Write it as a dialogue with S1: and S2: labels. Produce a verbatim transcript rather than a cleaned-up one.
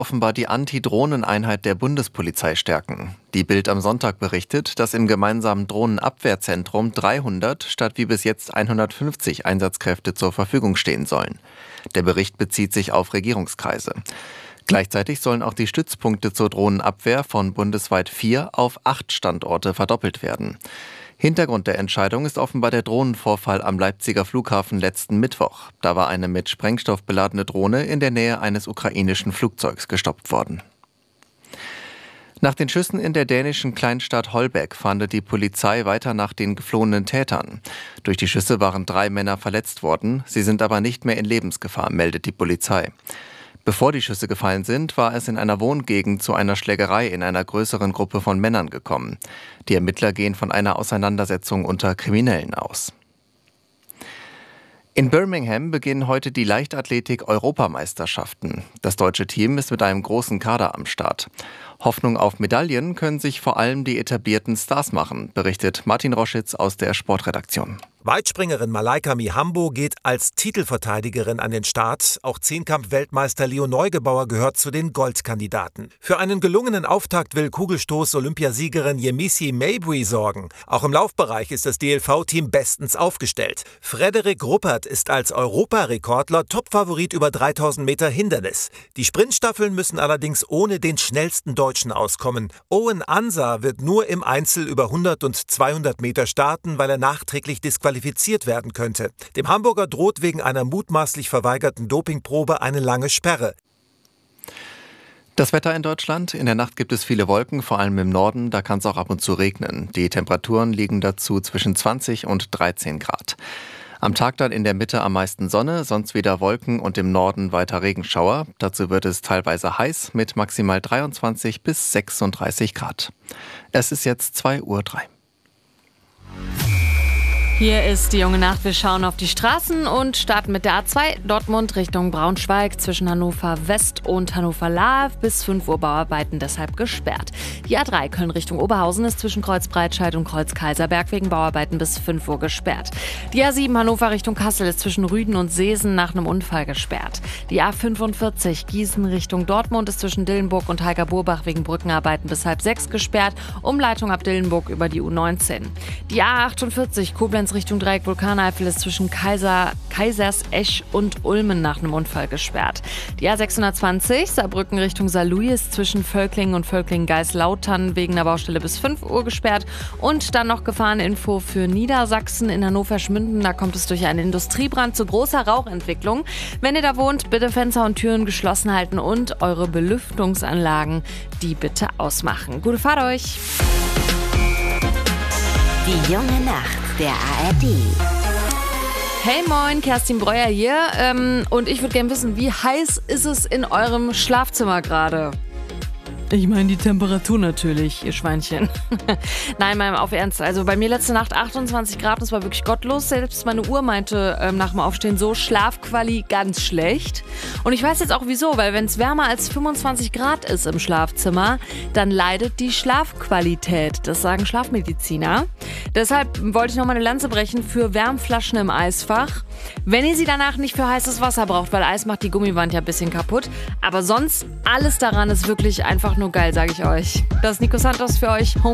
S1: offenbar die Anti-Drohnen-Einheit der Bundespolizei stärken. Die Bild am Sonntag berichtet, dass im gemeinsamen Drohnenabwehrzentrum dreihundert statt wie bis jetzt hundertfünfzig Einsatzkräfte zur Verfügung stehen sollen. Der Bericht bezieht sich auf Regierungskreise. Gleichzeitig sollen auch die Stützpunkte zur Drohnenabwehr von bundesweit vier auf acht Standorte verdoppelt werden. Hintergrund der Entscheidung ist offenbar der Drohnenvorfall am Leipziger Flughafen letzten Mittwoch. Da war eine mit Sprengstoff beladene Drohne in der Nähe eines ukrainischen Flugzeugs gestoppt worden. Nach den Schüssen in der dänischen Kleinstadt Holbæk fahndet die Polizei weiter nach den geflohenen Tätern. Durch die Schüsse waren drei Männer verletzt worden, sie sind aber nicht mehr in Lebensgefahr, meldet die Polizei. Bevor die Schüsse gefallen sind, war es in einer Wohngegend zu einer Schlägerei in einer größeren Gruppe von Männern gekommen. Die Ermittler gehen von einer Auseinandersetzung unter Kriminellen aus. In Birmingham beginnen heute die Leichtathletik-Europameisterschaften. Das deutsche Team ist mit einem großen Kader am Start. Hoffnung auf Medaillen können sich vor allem die etablierten Stars machen, berichtet Martin Roschitz aus der Sportredaktion.
S2: Weitspringerin Malaika Mihambo geht als Titelverteidigerin an den Start. Auch Zehnkampf-Weltmeister Leo Neugebauer gehört zu den Goldkandidaten. Für einen gelungenen Auftakt will Kugelstoß-Olympiasiegerin Yemisi Mabry sorgen. Auch im Laufbereich ist das D L V-Team bestens aufgestellt. Frederik Ruppert ist als Europarekordler Topfavorit über dreitausend Meter Hindernis. Die Sprintstaffeln müssen allerdings ohne den schnellsten Deutschen auskommen. Owen Ansa wird nur im Einzel über hundert und zweihundert Meter starten, weil er nachträglich disqualifiziert qualifiziert werden könnte. Dem Hamburger droht wegen einer mutmaßlich verweigerten Dopingprobe eine lange Sperre.
S1: Das Wetter in Deutschland. In der Nacht gibt es viele Wolken, vor allem im Norden. Da kann es auch ab und zu regnen. Die Temperaturen liegen dazu zwischen zwanzig und dreizehn Grad. Am Tag dann in der Mitte am meisten Sonne, sonst wieder Wolken und im Norden weiter Regenschauer. Dazu wird es teilweise heiß mit maximal dreiundzwanzig bis sechsunddreißig Grad. Es ist jetzt zwei Uhr drei.
S3: Hier ist die junge Nacht. Wir schauen auf die Straßen und starten mit der A zwei Dortmund Richtung Braunschweig zwischen Hannover West und Hannover Lahr. Bis fünf Uhr Bauarbeiten deshalb gesperrt. Die A drei Köln Richtung Oberhausen ist zwischen Kreuz Breitscheid und Kreuz Kaiserberg wegen Bauarbeiten bis fünf Uhr gesperrt. Die A sieben Hannover Richtung Kassel ist zwischen Rüden und Seesen nach einem Unfall gesperrt. Die A fünfundvierzig Gießen Richtung Dortmund ist zwischen Dillenburg und Heiger-Burbach wegen Brückenarbeiten bis halb sechs gesperrt. Umleitung ab Dillenburg über die U neunzehn. Die A achtundvierzig Koblenz Richtung Dreieck Vulkaneifel ist zwischen Kaiser, Kaisersesch und Ulmen nach einem Unfall gesperrt. Die A sechshundertzwanzig Saarbrücken Richtung Saarlouis ist zwischen Völklingen und Völklingen-Geislautern wegen der Baustelle bis fünf Uhr gesperrt. Und dann noch Gefahreninfo für Niedersachsen in Hannover-Schmünden. Da kommt es durch einen Industriebrand zu großer Rauchentwicklung. Wenn ihr da wohnt, bitte Fenster und Türen geschlossen halten und eure Belüftungsanlagen, die bitte ausmachen. Gute Fahrt euch!
S4: Die junge Nacht der A R D.
S3: Hey moin, Kerstin Breuer hier. Ähm, und ich würde gerne wissen, wie heiß ist es in eurem Schlafzimmer gerade? Ich meine die Temperatur natürlich, ihr Schweinchen. Nein, mal auf Ernst. Also bei mir letzte Nacht achtundzwanzig Grad, das war wirklich gottlos. Selbst meine Uhr meinte ähm, nach dem Aufstehen so, Schlafquali ganz schlecht. Und ich weiß jetzt auch wieso, weil wenn es wärmer als fünfundzwanzig Grad ist im Schlafzimmer, dann leidet die Schlafqualität. Das sagen Schlafmediziner. Deshalb wollte ich noch mal eine Lanze brechen für Wärmflaschen im Eisfach. Wenn ihr sie danach nicht für heißes Wasser braucht, weil Eis macht die Gummiwand ja ein bisschen kaputt. Aber sonst, alles daran ist wirklich einfach nur geil, sage ich euch. Das ist Nico Santos für euch. Home